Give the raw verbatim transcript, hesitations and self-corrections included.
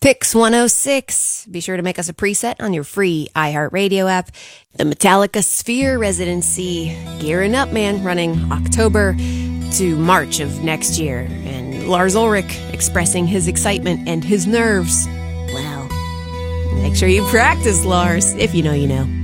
Pix one oh six. Be sure to make us a preset on your free iHeartRadio app. The Metallica Sphere residency. Gearing up, man. Running October to March of next year. And Lars Ulrich expressing his excitement and his nerves. Well, make sure you practice, Lars. If you know, you know.